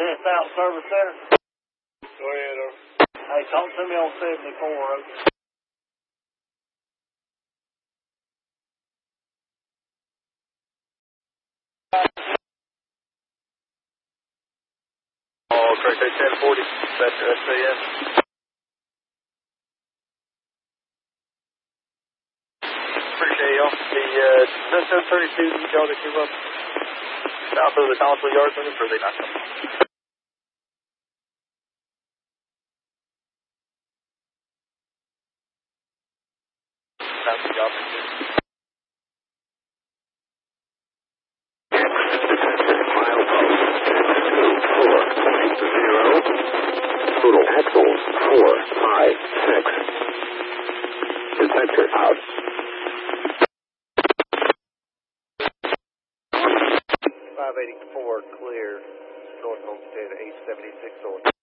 South Service Center. Go ahead, over. Hey, talk to me on 74, over. Oh, correct, 1040. That's your SAN. Appreciate y'all. The 732 y'all that came up south of the Thomasville Yard looking for, they not coming. Sounds like y'all. Total axles 4, 5, 6. Detector out. 584 clear, North Homestead, 876 on.